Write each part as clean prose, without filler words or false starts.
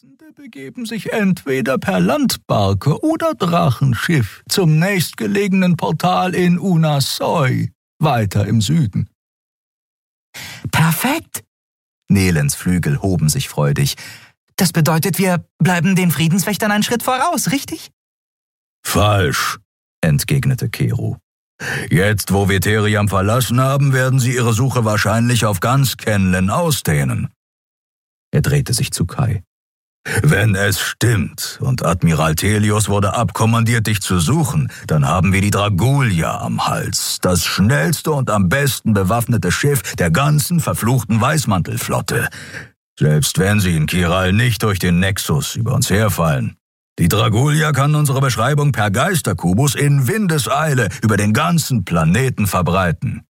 Reisende begeben sich entweder per Landbarke oder Drachenschiff zum nächstgelegenen Portal in Unasoi, weiter im Süden. Perfekt! Nelens Flügel hoben sich freudig. Das bedeutet, wir bleiben den Friedenswächtern einen Schritt voraus, richtig? Falsch, entgegnete Keru. Jetzt, wo wir Theriam verlassen haben, werden sie ihre Suche wahrscheinlich auf ganz Kenlen ausdehnen. Er drehte sich zu Kai. Wenn es stimmt und Admiral Thelios wurde abkommandiert, dich zu suchen, dann haben wir die Dragulia am Hals, das schnellste und am besten bewaffnete Schiff der ganzen verfluchten Weißmantelflotte. Selbst wenn sie in Kiral nicht durch den Nexus über uns herfallen. Die Dragulia kann unsere Beschreibung per Geisterkubus in Windeseile über den ganzen Planeten verbreiten.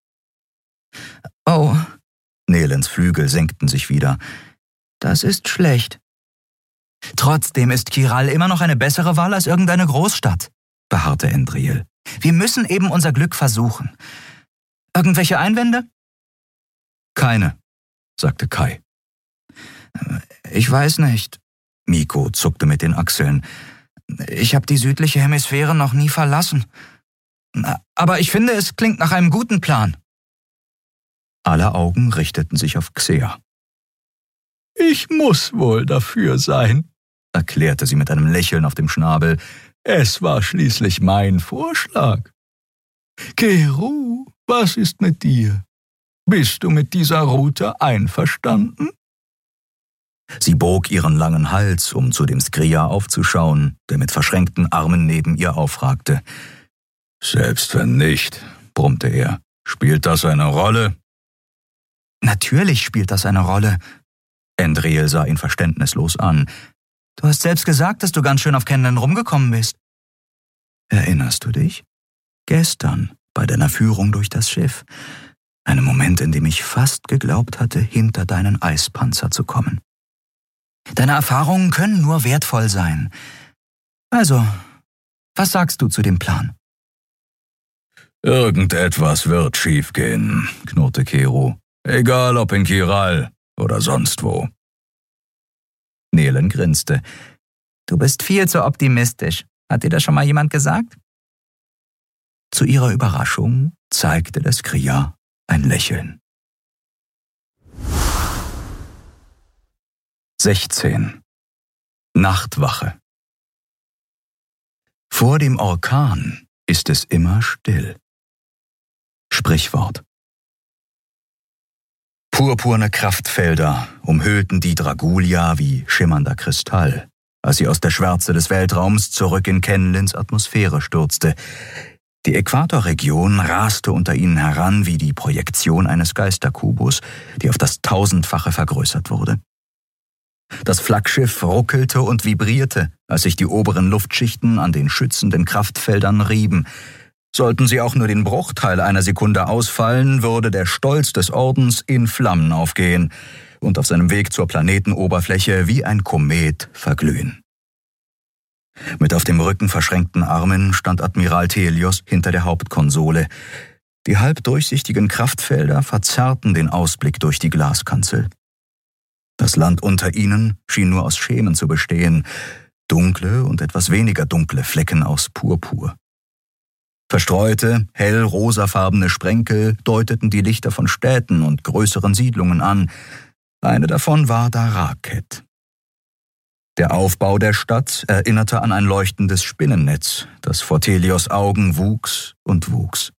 Oh, Nelens Flügel senkten sich wieder. Das ist schlecht. Trotzdem ist Kiral immer noch eine bessere Wahl als irgendeine Großstadt, beharrte Endriel. Wir müssen eben unser Glück versuchen. Irgendwelche Einwände? Keine, sagte Kai. Ich weiß nicht. Miko zuckte mit den Achseln. Ich habe die südliche Hemisphäre noch nie verlassen. Aber ich finde, es klingt nach einem guten Plan. Alle Augen richteten sich auf Xea. Ich muss wohl dafür sein, erklärte sie mit einem Lächeln auf dem Schnabel. Es war schließlich mein Vorschlag. Keru, was ist mit dir? Bist du mit dieser Route einverstanden? Sie bog ihren langen Hals, um zu dem Skria aufzuschauen, der mit verschränkten Armen neben ihr aufragte. Selbst wenn nicht, brummte er, spielt das eine Rolle? Natürlich spielt das eine Rolle. Endriel sah ihn verständnislos an. Du hast selbst gesagt, dass du ganz schön auf Kenlen rumgekommen bist. Erinnerst du dich? Gestern, bei deiner Führung durch das Schiff. Einen Moment, in dem ich fast geglaubt hatte, hinter deinen Eispanzer zu kommen. Deine Erfahrungen können nur wertvoll sein. Also, was sagst du zu dem Plan? Irgendetwas wird schiefgehen, knurrte Keru. Egal ob in Kiral oder sonst wo. Nelen grinste. Du bist viel zu optimistisch. Hat dir das schon mal jemand gesagt? Zu ihrer Überraschung zeigte das Skria ein Lächeln. 16. Nachtwache. Vor dem Orkan ist es immer still. Sprichwort. Purpurne Kraftfelder umhüllten die Dragulia wie schimmernder Kristall, als sie aus der Schwärze des Weltraums zurück in Kenlins Atmosphäre stürzte. Die Äquatorregion raste unter ihnen heran wie die Projektion eines Geisterkubus, die auf das 1000-fache vergrößert wurde. Das Flaggschiff ruckelte und vibrierte, als sich die oberen Luftschichten an den schützenden Kraftfeldern rieben. Sollten sie auch nur den Bruchteil einer Sekunde ausfallen, würde der Stolz des Ordens in Flammen aufgehen und auf seinem Weg zur Planetenoberfläche wie ein Komet verglühen. Mit auf dem Rücken verschränkten Armen stand Admiral Thelios hinter der Hauptkonsole. Die halbdurchsichtigen Kraftfelder verzerrten den Ausblick durch die Glaskanzel. Das Land unter ihnen schien nur aus Schemen zu bestehen, dunkle und etwas weniger dunkle Flecken aus Purpur. Verstreute, hell-rosafarbene Sprenkel deuteten die Lichter von Städten und größeren Siedlungen an. Eine davon war Daraket. Der Aufbau der Stadt erinnerte an ein leuchtendes Spinnennetz, das vor Thelios Augen wuchs und wuchs.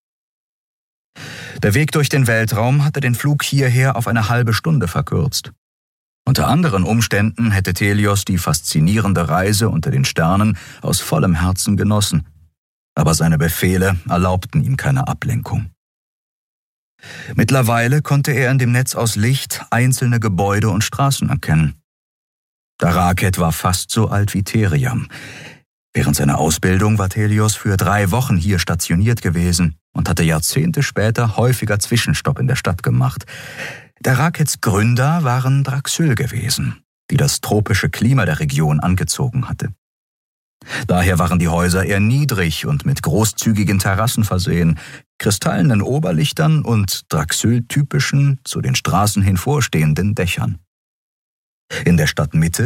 Der Weg durch den Weltraum hatte den Flug hierher auf eine halbe Stunde verkürzt. Unter anderen Umständen hätte Thelios die faszinierende Reise unter den Sternen aus vollem Herzen genossen. Aber seine Befehle erlaubten ihm keine Ablenkung. Mittlerweile konnte er in dem Netz aus Licht einzelne Gebäude und Straßen erkennen. Daraket war fast so alt wie Theriam. Während seiner Ausbildung war Thelios für 3 Wochen hier stationiert gewesen und hatte Jahrzehnte später häufiger Zwischenstopp in der Stadt gemacht. Darakets Gründer waren Draxyl gewesen, die das tropische Klima der Region angezogen hatte. Daher waren die Häuser eher niedrig und mit großzügigen Terrassen versehen, kristallenen Oberlichtern und Draxyl-typischen, zu den Straßen hin vorstehenden Dächern. In der Stadtmitte